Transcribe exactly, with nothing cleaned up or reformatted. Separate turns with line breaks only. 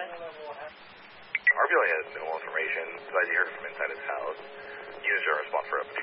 R P O has minimal information, besides you heard from inside his house. Units are responsible for a